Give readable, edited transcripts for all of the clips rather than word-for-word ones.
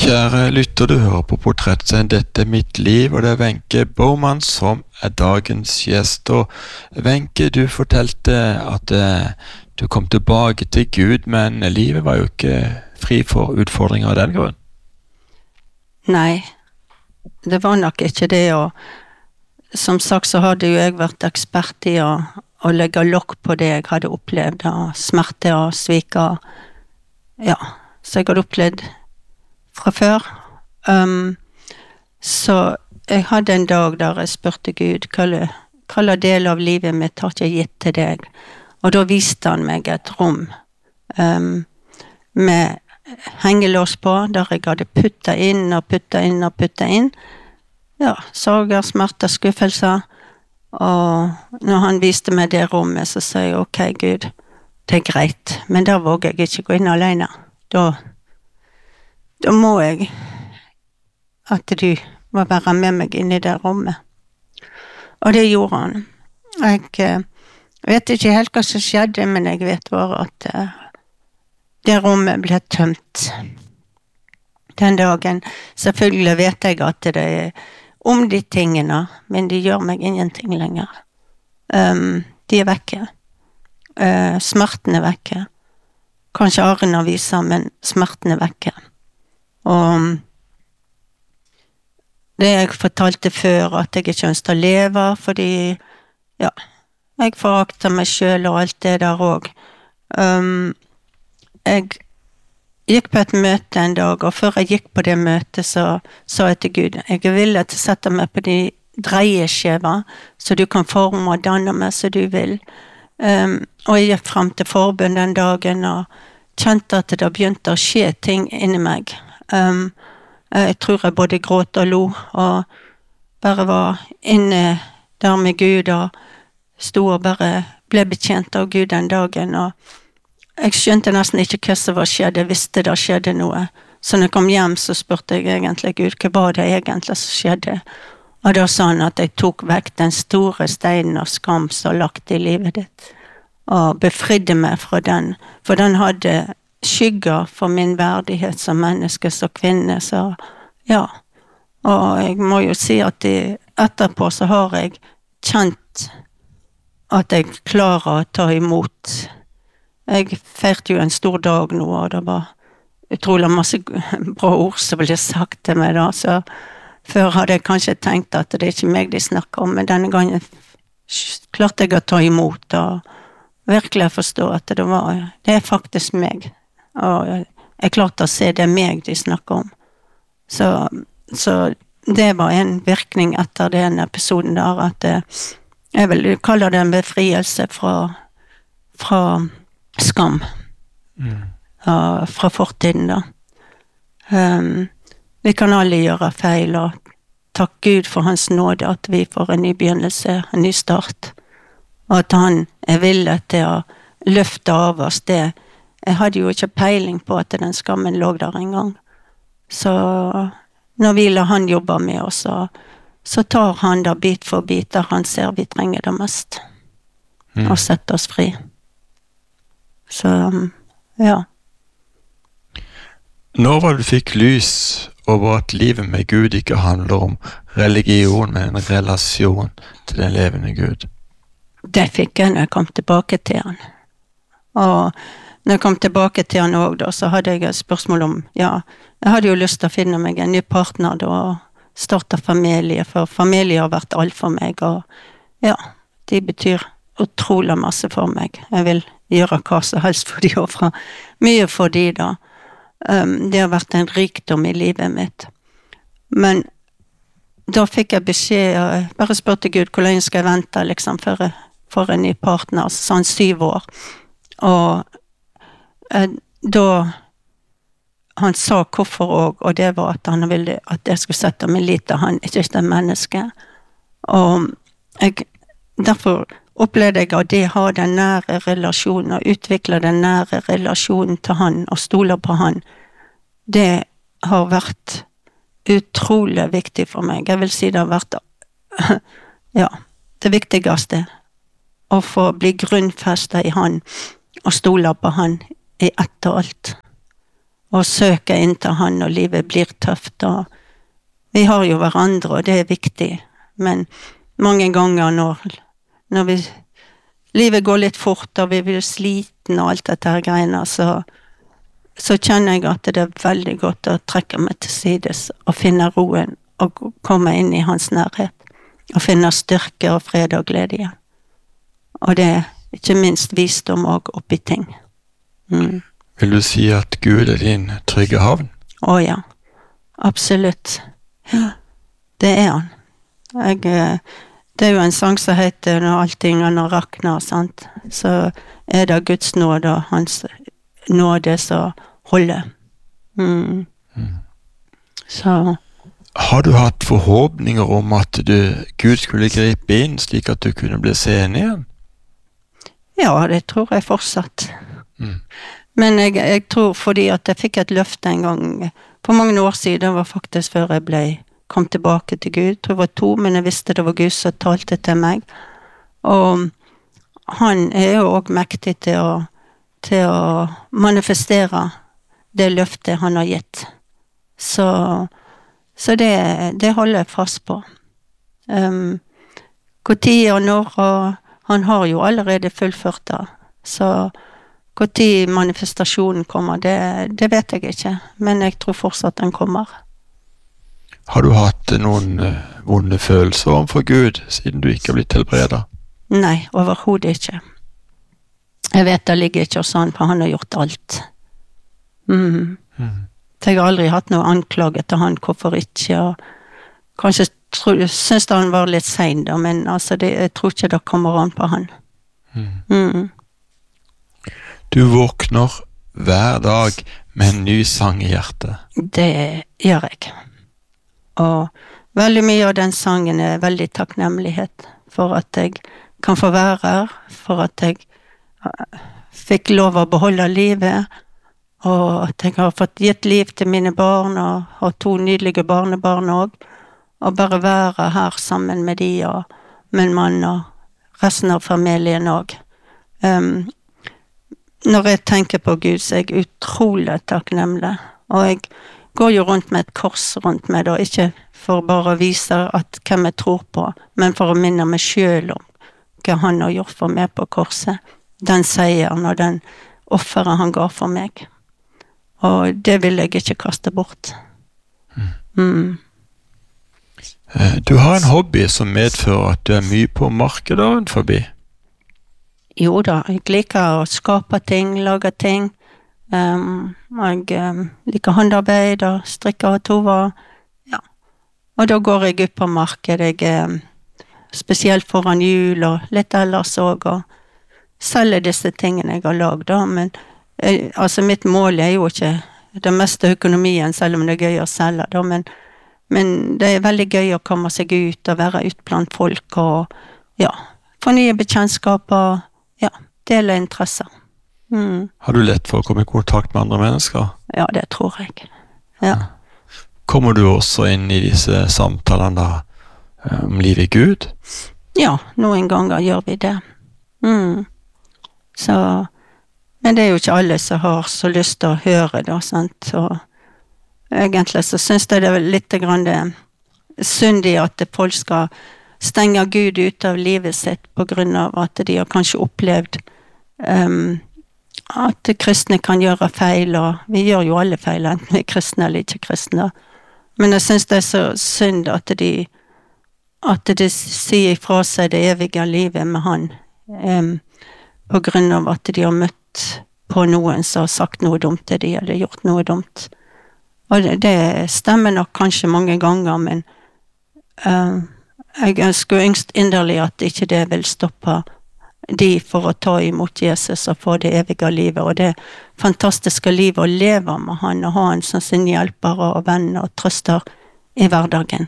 Kjære lytter, du hører på Portrettsendt. Dette mitt liv, og det Wenche Baumann som dagens gjest. Og Wenche, du fortalte at du kom tilbake til Gud, men livet var jo ikke fri for utfordringer av den grunn. Nei, det var nok ikke det, og som sagt så hadde jo jeg vært ekspert i å legge lokk på det jeg hadde opplevd, av smerte og svik, ja, så jeg hadde opplevd fra før. Så jeg hadde en dag der jeg spurte Gud, hva del av livet mitt har jeg gitt til deg? Og da viste han meg et rom med hengelås på, der jeg hadde puttet inn og puttet inn og puttet inn. Ja, sorger, smerte, skuffelser. Og når han viste meg det rommet, så sa jeg, ok Gud, det greit, men da våger jeg ikke gå inn alene. Da må jeg at du må være med meg inn i det rommet. Og det gjorde han. Jeg vet ikke helt hva som skjedde, men jeg vet bare at det rommet ble tømt den dagen. Selvfølgelig vet jeg at det om de tingene, men de gjør meg ingenting lenger. De vekke. Smerten vekke. Kanskje arren viser, men smerten vekke. Og det jeg fortalte før, at jeg ikke ønsket å leve, fordi, ja, jeg forakter meg selv og alt det der også. Jeg gikk på et møte en dag, og før jeg gikk på det møtet, så sa jeg til Gud, jeg vil at du setter meg på de dreieskjeva, så du kan forme og danne meg så du vil. Og jeg gikk frem til forbund den dagen, og kjente at det begynte å skje ting inni meg. Jeg tror jeg både gråt og lo, og bare var inne der med Gud, og stod og bare ble betjent av Gud den dagen, og jeg skjønte nesten ikke hva som var skjedd, jeg visste det skjedde noe. Så når jeg kom hjem, så spurte jeg egentlig Gud, hva var det egentlig som skjedde? Og da sa han at jeg tok vekk den store steinen og skam som var lagt i livet ditt, og befridde meg fra den, for den hadde skygger for min verdighet som menneske, som kvinne, så ja. Og jeg må jo si at etterpå så har jeg kjent at jeg klarer å ta imot. Jeg feirte jo en stor dag nå, og det var utrolig masse bra ord som ble sagt til meg da, så før hadde jeg kanskje tenkt at det er ikke meg de snakker om, men denne gangen klarte jeg å ta imot, og virkelig forstå at det er faktisk meg, og jeg klarte å se det meg de snakker om. Så det var en virkning etter den episoden der, at jeg vil kalle det en befrielse fra skam, fra fortiden da. Vi kan alle gjøre feil, og takk Gud for hans nåde at vi får en ny begynnelse, en ny start, og at han er villig til å løfte av oss det. Jeg hadde jo ikke peiling på at den skammen lå der en gang. Så når vi lar han jobbe med oss, så tar han da bit for bit der han ser vi trenger det mest, og setter oss fri. Så, ja. Når var du fikk lys over at livet med Gud ikke handler om religion, men en relasjon til den levende Gud? Det fikk jeg når jeg kom tilbake til han. Og når jeg kom tilbake til han også da, så hadde jeg et spørsmål om, ja, jeg hadde jo lyst til å finne meg en ny partner da, og starte familie, for familie har vært alt for meg, og ja, de betyr utrolig masse for meg. Jeg vil gjøre hva som helst for de, og mye for de da. Det har vært en rikdom i livet mitt. Men da fikk jeg beskjed, jeg bare spurte Gud, hvor lenge skal jeg vente liksom, for en ny partner, sånn 7 år. Og da han sa hvorfor også, og det var at han ville at jeg skulle sette meg lit til han, ikke et menneske. Og derfor opplevde jeg at det har den nære relasjonen, og utvikle den nære relasjonen til han, og stole på han. Det har vært utrolig viktig for meg. Jeg vil si det har vært ja, det viktigste å få bli grunnfestet i han og stole på han i ett og alt. og søke inn til han når livet blir tøft. Og vi har jo hverandre, og det viktig. Men mange ganger når livet går litt fort, og vi blir sliten og alt dette her greiene, så kjenner jeg at det veldig godt å trekke meg til sides og finne roen og komme inn i hans nærhet. Og finne styrke og fred og glede igjen. Og det ikke minst visdom og oppi ting. Vil du si at Gud din trygge havn? Å ja, absolutt. Ja, det han. Det jo en sang som heter «Når alltingene rakner», sant? Så det Guds nåde og hans nåde som holder. Så... Har du hatt forhåpninger om at Gud skulle gripe inn slik at du kunne bli seende igjen? Ja, det tror jeg fortsatt. Men jeg tror fordi at jeg fikk et løfte en gang, for mange år siden, var faktisk før jeg kom tilbake til Gud. Jeg tror det var 2, men jeg visste det var Gud som talte til meg. Og han jo også mektig til å manifestere det løftet han har gitt. Så det holder jeg fast på. Hvor tid og når, og han har jo allerede fullført det. Så hvor tid manifestasjonen kommer, det vet jeg ikke. Men jeg tror fortsatt den kommer. Har du hatt noen vonde følelser overfor Gud, siden du ikke har blitt helbredet? Nei, overhodet ikke. Jeg vet det ligger ikke sånn, for han har gjort alt. Så jeg har aldri hatt noe anklage til han, hvorfor ikke, og kanskje synes han var litt sen da, men altså jeg tror ikke det kommer an på han. Du våkner hver dag med en ny sang i hjertet. Det gjør jeg. Og veldig mye av den sangen veldig takknemlighet for at jeg kan få være her, for at jeg fikk lov å beholde livet, og at jeg har fått gitt liv til mine barn, og har 2 nydelige barnebarn også, og bare være her sammen med de, og min mann, og resten av familien også. Når jeg tenker på Gud, så jeg utrolig takknemlig, og jeg går jo rundt med et kors rundt meg, da, ikke for bare å vise hvem jeg tror på, men for å minne meg selv om hva han har gjort for meg på korset, den seieren og den offeret han ga for meg. Og det vil jeg ikke kaste bort. Du har en hobby som medfører at du mye på markedet rundt forbi. Jo da, jeg liker å skape ting, lage ting. Jeg liker håndarbeid og strikker og tover. Ja. Og da går jeg ut på markedet, spesielt foran jul og litt ellers også, og selger disse tingene jeg har laget da, men altså mitt mål jo ikke det meste økonomien, selv om det gøy å selge da, men det veldig gøy å komme seg ut og være ut blant folk og ja, få nye bekjentskaper, ja, dele interesser. Har du lett for å komme i kontakt med andre mennesker? Ja, det tror jeg. Ja. Kommer du også inn i disse samtalene da, om livet i Gud? Ja, noen ganger gjør vi det. Så men det jo ikke alle som har så lyst til å høre da, sant? Og egentlig så synes jeg det litt grann syndig at folk skal stenge Gud ut av livet sitt på grunn av at de har kanskje opplevd at kristne kan gjøre feil, og vi gjør jo alle feil, enten vi kristne eller ikke kristne. Men jeg synes det så synd at de sier fra seg det evige livet med han, på grunn av at de har møtt på noen som har sagt noe dumt til de, eller gjort noe dumt. Og det stemmer nok kanskje mange ganger, men jeg ønsker yngst inderlig at ikke det vil stoppe de for å ta imot Jesus og få det evige livet, og det fantastiske livet å leve med han, og ha han som sin hjelper og venn og trøster i hverdagen.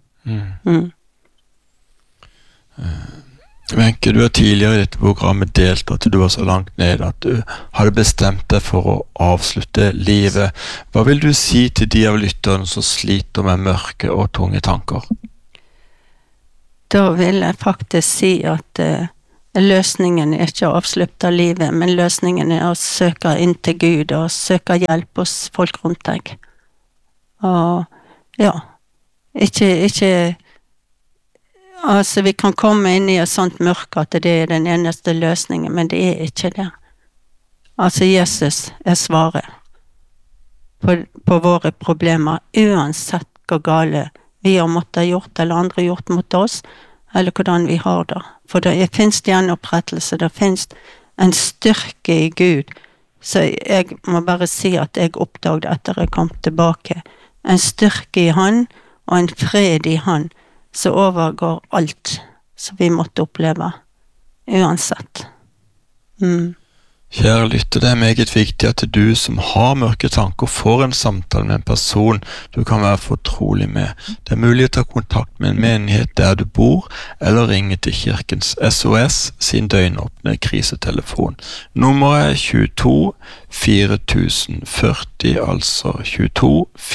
Wenche, du har tidligere i dette programmet delt at du var så langt ned at du hadde bestemt deg for å avslutte livet. Hva vil du si til de av lytterne som sliter med mørke og tunge tanker? Da vil jeg faktisk si at løsningen er ikke å avslutte livet, men løsningen er å søke inn til Gud og søke hjelp hos folk rundt deg. Og ja, ikke altså vi kan komme inn i et sånt mørke at det er den eneste løsningen, men det er ikke det. Altså Jesus er svaret på våre problemer, uansett hvor gale vi har måttet gjort eller andre gjort mot oss, eller hvordan vi har det. For det finnes gjenopprettelse, det finnes en styrke i Gud. Så jeg må bare si at jeg oppdaget etter jeg kom tilbake. En styrke i Han, og en fred i Han, som overgår alt som vi måtte oppleve, uansett. Kjære lytter, det er meget viktig at du som har mørke tanker får en samtale med en person du kan være fortrolig med. Det er mulig å ta kontakt med en menighet der du bor, eller ringe til Kirkens SOS sin døgnåpne krisetelefon. Nummeret er 22 4040, altså 22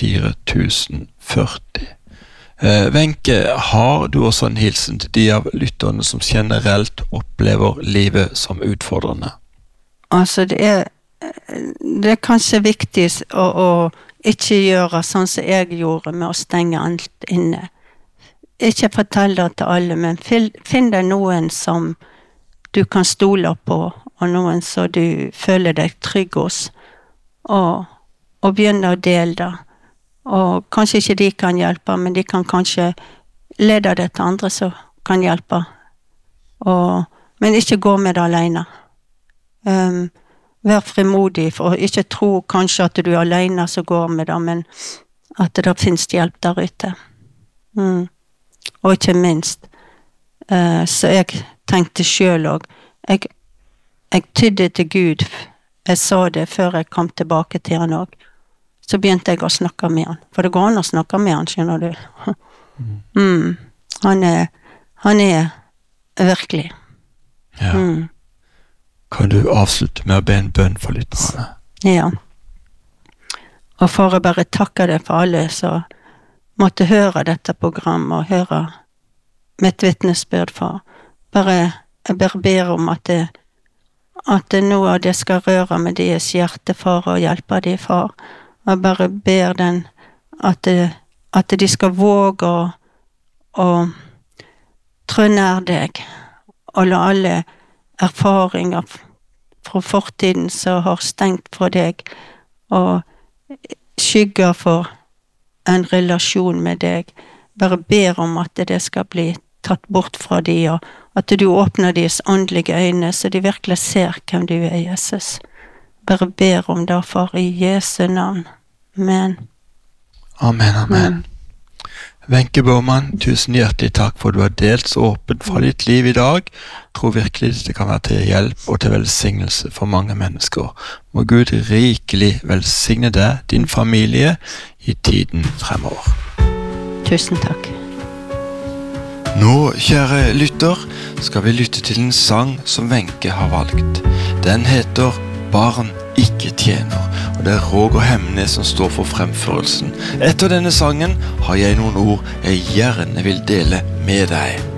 4040. Wenche, har du også en hilsen til de av lytterne som generelt opplever livet som utfordrende? Altså det er kanskje viktig å ikke gjøre sånn som jeg gjorde med å stenge alt inne. Ikke fortell det til alle, men finn deg noen som du kan stole på, og noen som du føler deg trygg hos, og begynne å dele det. Og kanskje ikke de kan hjelpe, men de kan kanskje lede det til andre som kan hjelpe. Men ikke gå med det alene. Vær frimodig, for ikke tro kanskje at du er alene som går med det, men at det finnes hjelp der ute. Og ikke minst, så jeg tenkte selv også, jeg tydde til Gud, jeg sa det før jeg kom tilbake til han også, så begynte jeg å snakke med han, for det går an å snakke med han, skjønner du. Han er virkelig. Ja. Kan du avslutte med å be en bønn for lytterne? Ja. Og for å bare takke deg for alle som måtte høre dette programmet og høre mitt vitnesbyrd for. Jeg bare ber om at noe av det skal røre med deres hjerte for å hjelpe de for. Jeg bare ber at de skal våge å trå nær deg og la alle erfaringer fra fortiden som har stengt fra deg og skygger for en relasjon med deg. Bare ber om at det skal bli tatt bort fra de, og at du åpner deres åndelige øyne så de virkelig ser hvem du er, Jesus. Bare ber om det for i Jesu navn. Amen. Amen, amen. Wenche Baumann, tusen hjertelig takk for at du har delt så åpent fra ditt liv i dag. Jeg tror virkelig det kan være til hjelp og til velsignelse for mange mennesker. Må Gud rikelig velsigne deg, din familie, i tiden fremover. Tusen takk. Nå, kjære lytter, skal vi lytte til en sang som Wenche har valgt. Den heter Barn ikke tjener, og det er Roger Hemnes som står for fremførelsen. Etter denne sangen har jeg noen ord jeg gjerne vil dele med deg.